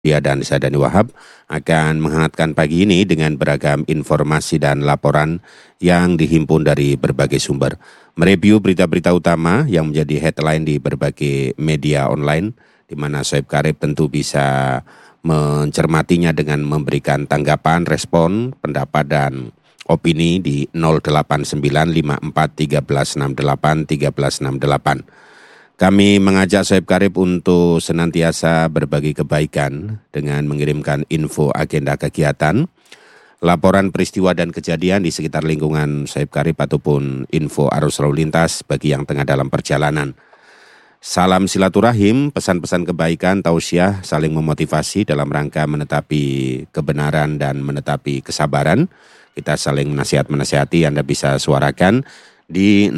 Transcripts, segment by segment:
Dia dan saya Dani Wahab akan menghangatkan pagi ini dengan beragam informasi dan laporan yang dihimpun dari berbagai sumber. Mereview berita-berita utama yang menjadi headline di berbagai media online, di mana Soeb Karib tentu bisa mencermatinya dengan memberikan tanggapan, respon, pendapat dan opini di 0895413681368. Kami mengajak Soeb Karib untuk senantiasa berbagi kebaikan dengan mengirimkan info agenda kegiatan, laporan peristiwa dan kejadian di sekitar lingkungan Soeb Karib ataupun info arus lalu lintas bagi yang tengah dalam perjalanan. Salam silaturahim, pesan-pesan kebaikan, tausiah, saling memotivasi dalam rangka menetapi kebenaran dan menetapi kesabaran. Kita saling menasihati, Anda bisa suarakan di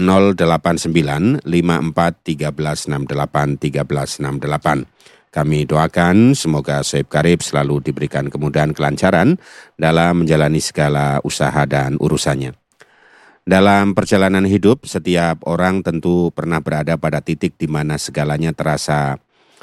0895413681368. Kami doakan semoga Soeb Karib selalu diberikan kemudahan kelancaran dalam menjalani segala usaha dan urusannya. Dalam perjalanan hidup, setiap orang tentu pernah berada pada titik di mana segalanya terasa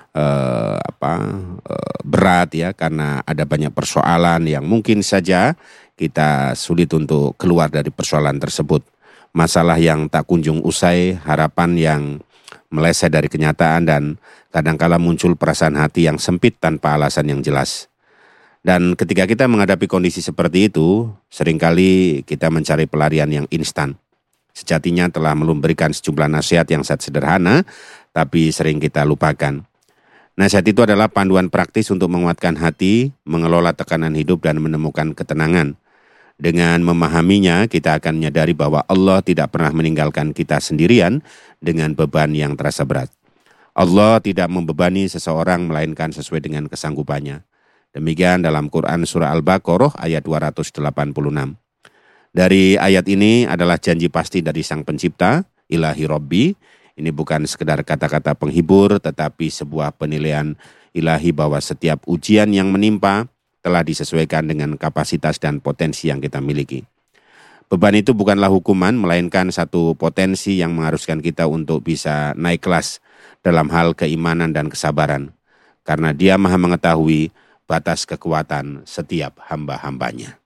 berat ya, karena ada banyak persoalan yang mungkin saja kita sulit untuk keluar dari persoalan tersebut. Masalah yang tak kunjung usai, harapan yang meleset dari kenyataan, dan kadangkala muncul perasaan hati yang sempit tanpa alasan yang jelas. Dan ketika kita menghadapi kondisi seperti itu, seringkali kita mencari pelarian yang instan. Sejatinya telah memberikan sejumlah nasihat yang sangat sederhana, tapi sering kita lupakan. Nasihat itu adalah panduan praktis untuk menguatkan hati, mengelola tekanan hidup dan menemukan ketenangan. Dengan memahaminya, kita akan menyadari bahwa Allah tidak pernah meninggalkan kita sendirian dengan beban yang terasa berat. Allah tidak membebani seseorang melainkan sesuai dengan kesanggupannya. Demikian dalam Quran Surah Al-Baqarah ayat 286. Dari ayat ini adalah janji pasti dari Sang Pencipta, Ilahi Rabbi. Ini bukan sekedar kata-kata penghibur, tetapi sebuah penilaian ilahi bahwa setiap ujian yang menimpa telah disesuaikan dengan kapasitas dan potensi yang kita miliki. Beban itu bukanlah hukuman, melainkan satu potensi yang mengharuskan kita untuk bisa naik kelas dalam hal keimanan dan kesabaran. Karena Dia Maha mengetahui batas kekuatan setiap hamba-hambanya.